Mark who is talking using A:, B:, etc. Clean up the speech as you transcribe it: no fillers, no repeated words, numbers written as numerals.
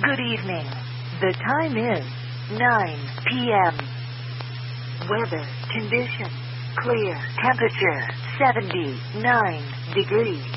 A: Good evening. The time is 9 p.m. Weather condition clear. Temperature 79 degrees.